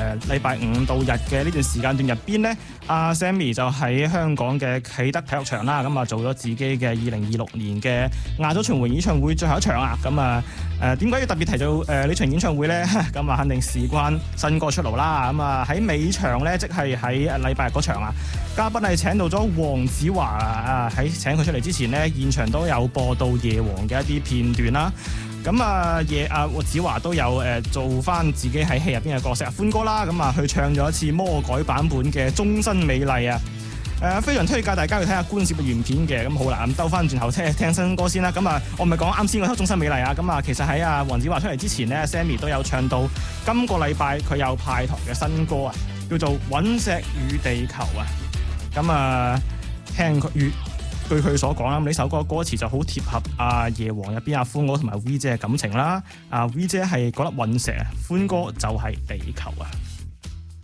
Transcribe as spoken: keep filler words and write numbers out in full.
誒禮拜五到日嘅呢段時間段入邊咧，阿 Sammy 就喺香港嘅啟德體育場啦，咁啊做咗自己嘅二零二六年嘅亞洲巡迴演唱會最後一場啊，咁啊誒點解要特別提到誒呢場演唱會咧？咁啊肯定事關新歌出爐啦，咁啊喺尾場咧，即係喺禮拜日嗰場啊，嘉賓係請到咗黃子華啊，喺請佢出嚟之前咧，現場都有播到夜王嘅一啲片段啦。咁啊，夜啊，子華都有誒、呃、做翻自己喺戲入邊嘅角色啊，歡歌啦，咁啊，去唱咗一次魔改版本嘅《終身美麗》啊，誒、呃、非常推介大家去睇下官攝嘅原片嘅。咁好啦，咁兜翻轉頭聽聽新歌先啦。咁啊，我唔係講啱先嗰首《終身美麗》啊，咁啊，其實喺啊黃子華出嚟之前咧 ，Sammy 都有唱到今個禮拜佢有派台嘅新歌啊，叫做《隕石與地球》啊。咁啊，聽佢粵。據佢所講啦，呢首歌歌詞就好貼合啊夜王入邊阿歡哥同埋 V 姐嘅感情啦。啊 V 姐係嗰粒隕石啊，歡哥就係地球啊。